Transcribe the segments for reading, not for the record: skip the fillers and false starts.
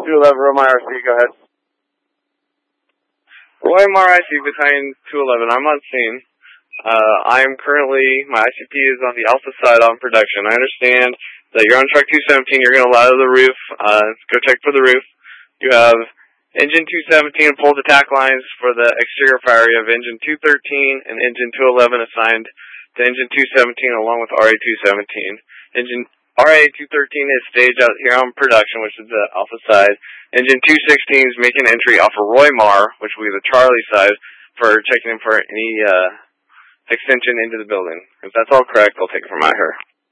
211, Romar RC, go ahead. Roy Mar IC Battalion 211, I'm on scene. My ICP is on the Alpha side on production. I understand that you're on track 217, you're going to ladder the roof, go check for the roof. You have engine 217 pulled attack lines for the exterior fire. You have engine 213 and engine 211 assigned to engine 217 along with RA-217. Engine RA-213 is staged out here on production, which is the Alpha side. Engine 216 is making entry off of Roy Mar, which will be the Charlie side, for checking in for any extension into the building. If that's all correct, I'll take it from here.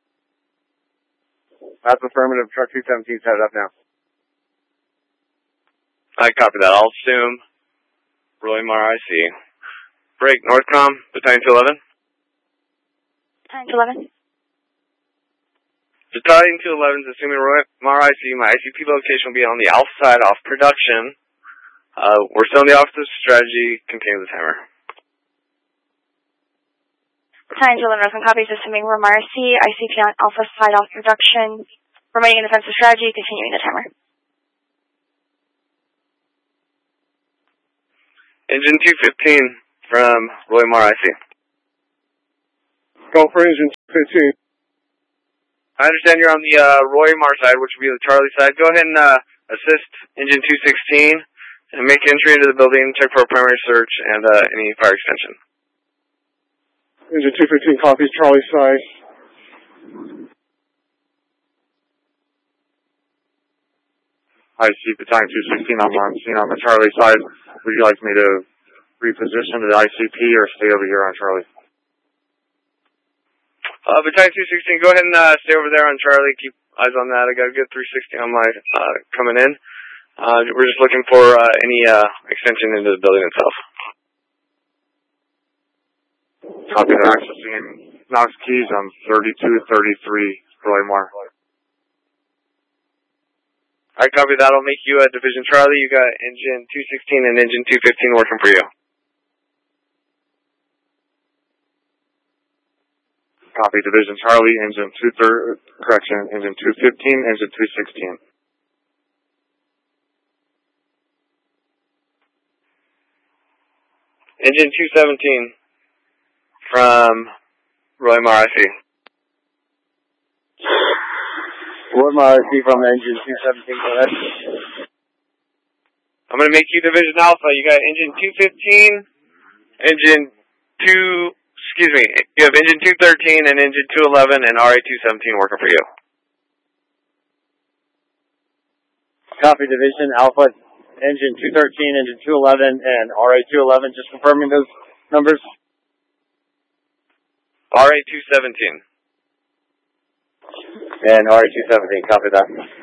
That's affirmative. Truck 217 set it up now. I copy that. I'll assume Roy Mar IC. Break, Northcom, Battalion 211. Battalion 211. Battalion 211 is assuming Roy Mar IC. My ICP location will be on the Alpha side off production. We're still in the office strategy. Continue the timer. Battalion 211, from copies assuming Roy Mar IC. ICP on Alpha side off production. Remaining in defensive strategy. Continuing the timer. Engine 215 from Roy Mar IC. Go for engine 215. I understand you're on the Roy Mar side, which will be the Charlie side. Go ahead and assist engine 216 and make entry into the building, check for a primary search and any fire extension. Engine 215 copies, Charlie side. IC Battalion 216, I'm on scene on the Charlie side. Would you like me to reposition to the ICP or stay over here on Charlie? Battalion 216, go ahead and stay over there on Charlie. Keep eyes on that. I got a good 360 on my coming in. We're just looking for any extension into the building itself. Copy that. Accessing Knox Keys on 3233 Roy Mar. I copy that. I'll make you a Division Charlie. You got engine 216 and engine 215 working for you. Copy Division Charlie, engine 215, engine 216. Engine 217 from Roy Mar IC. Roy Mar IC from engine 217, go ahead. I'm going to make you Division Alpha. You got engine 215, you have engine 213 and engine 211 and RA-217 working for you. Copy Division Alpha, engine 213, engine 211, and RA-211. Just confirming those numbers. RA-217. And RA-217, copy that.